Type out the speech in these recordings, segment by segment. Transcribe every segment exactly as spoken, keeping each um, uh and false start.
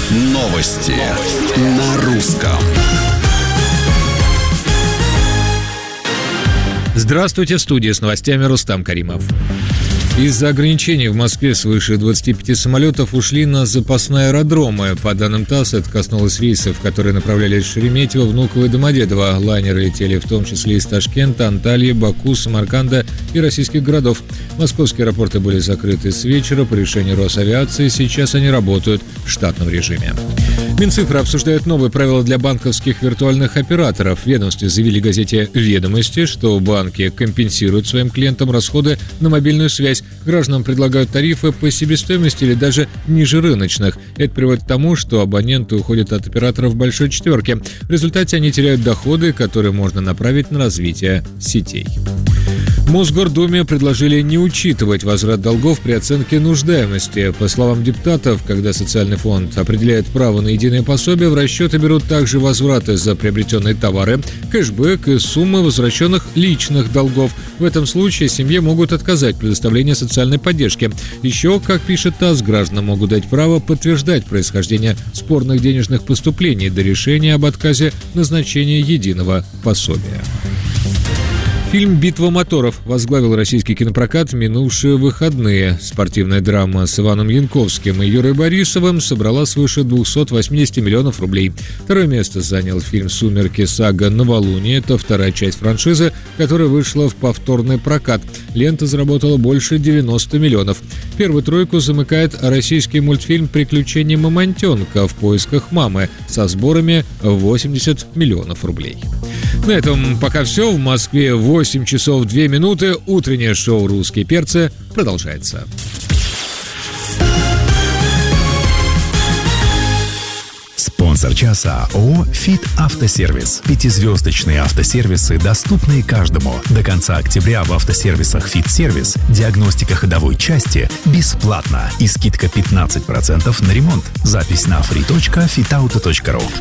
Новости на русском. Здравствуйте, в студии с новостями Рустам Каримов. Из-за ограничений в Москве свыше двадцати пяти самолетов ушли на запасные аэродромы. По данным ТАСС, это коснулось рейсов, которые направлялись в Шереметьево, Внуково и Домодедово. Лайнеры летели в том числе из Ташкента, Анталии, Баку, Самарканда и российских городов. Московские аэропорты были закрыты с вечера по решению Росавиации. Сейчас они работают в штатном режиме. Минцифра обсуждает новые правила для банковских виртуальных операторов. В ведомстве заявили газете «Ведомости», что банки компенсируют своим клиентам расходы на мобильную связь. Гражданам предлагают тарифы по себестоимости или даже ниже рыночных. Это приводит к тому, что абоненты уходят от операторов большой четверки. В результате они теряют доходы, которые можно направить на развитие сетей. В Мосгордуме предложили не учитывать возврат долгов при оценке нуждаемости. По словам депутатов, когда социальный фонд определяет право на единое пособие, в расчеты берут также возвраты за приобретенные товары, кэшбэк и суммы возвращенных личных долгов. В этом случае семье могут отказать в предоставлении социальной поддержки. Еще, как пишет ТАСС, гражданам могут дать право подтверждать происхождение спорных денежных поступлений до решения об отказе назначения единого пособия. Фильм «Битва моторов» возглавил российский кинопрокат в минувшие выходные. Спортивная драма с Иваном Янковским и Юрой Борисовым собрала свыше двухсот восьмидесяти миллионов рублей. Второе место занял фильм «Сумерки. Сага Новолуние». Это вторая часть франшизы, которая вышла в повторный прокат. Лента заработала больше девяноста миллионов. Первую тройку замыкает российский мультфильм «Приключения мамонтенка в поисках мамы» со сборами восемьдесят миллионов рублей. На этом пока все. В Москве восемь часов две минуты. Утреннее шоу «Русские перцы» продолжается. Спонсор часа ООО «Фит Автосервис». Пятизвездочные автосервисы, доступные каждому. До конца октября в автосервисах «Фит Сервис» диагностика ходовой части бесплатна и скидка пятнадцать процентов на ремонт. Запись на фри точка фитауто точка ру.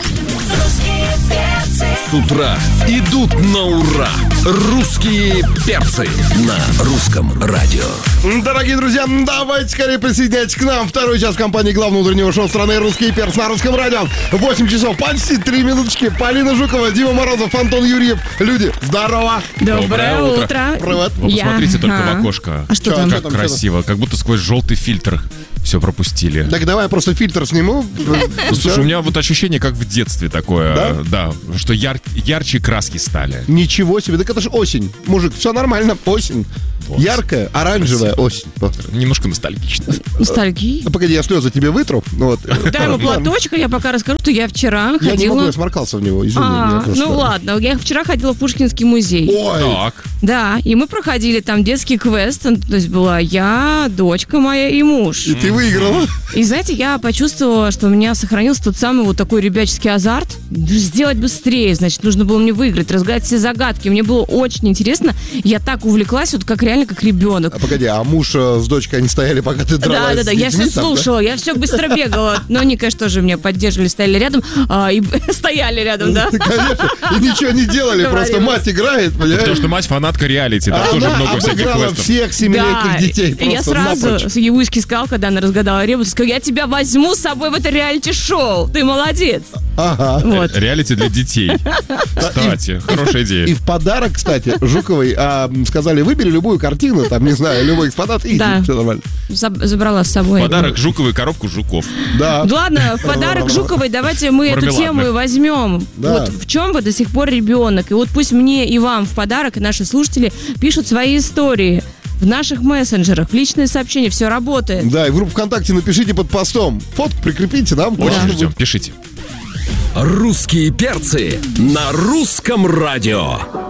С утра идут на ура. Русские перцы на русском радио. Дорогие друзья, давайте скорее присоединяйтесь к нам. Второй час компании главного утреннего шоу страны «Русские перцы» на русском радио. восемь часов почти три минуточки. Полина Жукова, Дима Морозов, Антон Юрьев. Люди, здорово. Доброе, Доброе утро. утро. Привет. Вы посмотрите Я... только ага. в окошко. А что как там? Как там, красиво. Как будто сквозь желтый фильтр все пропустили. Так давай я просто фильтр сниму. Ну, слушай, у меня вот ощущение, как в детстве такое. Да? Да, что яр... ярче краски стали. Ничего себе, так это же осень. Мужик, все нормально, осень. Вот. Яркая, оранжевая осень. Немножко ностальгично. Ностальгия? Ну, погоди, я слезы тебе вытру. Вот. Дай ему платочек, я пока расскажу, что я вчера ходила... Я не могу, я сморкался в него, извини. А, просто... ну ладно, я вчера ходила в Пушкинский музей. Ой! Так. Да, и мы проходили там детский квест, то есть была я, дочка моя и муж. И ты выиграла? И знаете, я почувствовала, что у меня сохранился тот самый вот такой ребяческий азарт. Сделать быстрее, значит, нужно было мне выиграть, разгадать все загадки. Мне было очень интересно. Я так увлеклась, вот как реально, как ребенок. А погоди, а муж с дочкой, они стояли, пока ты дралась? Да, да, да, я все слушала, я все быстро бегала. Но они, конечно, тоже меня поддерживали, стояли рядом. А, и стояли рядом, да? Конечно, и ничего не делали, просто мать играет, понимаешь? Потому что мать фанатка реалити, там тоже много всяких квестов. Всех семилетних Да, детей просто я сразу напрочь. ему сказала, когда она разгадала ребус, сказала, я тебя возьму с собой в это реалити-шоу. Ты молодец. Ага. Вот. Реалити для детей. Кстати, хорошая идея. И в подарок, кстати, Жуковой а, сказали, выбери любую картину, там, не знаю, любой экспонат, и Да. все нормально. Заб- забрала с собой. Подарок Жуковой коробку жуков. Да. Ладно, в подарок Жуковой давайте мы эту Мармеладных. тему и возьмем. Да. Вот в чем вы до сих пор ребенок. И вот пусть мне и вам в подарок, и наши слушатели пишут свои истории в наших мессенджерах, в личные сообщения. Все работает. Да, и в группу ВКонтакте напишите под постом. Фотку прикрепите, нам Очень классно ждем, будет. пишите. Русские перцы на русском радио.